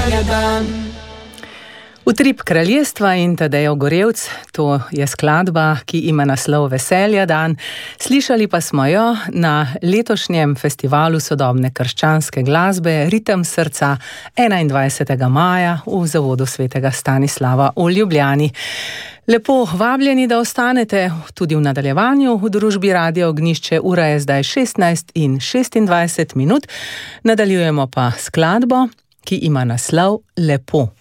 Veselja dan. Utrip kraljestva in Tadejev Gorevc, to je skladba, ki ima naslov Veselja dan. Slišali pa smo jo na letošnjem festivalu sodobne krščanske glasbe Ritem srca 21. maja v Zavodu svetega Stanislava v Ljubljani. Lepo vabljeni, da ostanete tudi v nadaljevanju v družbi Radia Ognjišče. Ura je zdaj 16:26. Nadaljujemo pa skladbo, ki ima naslov Lepo.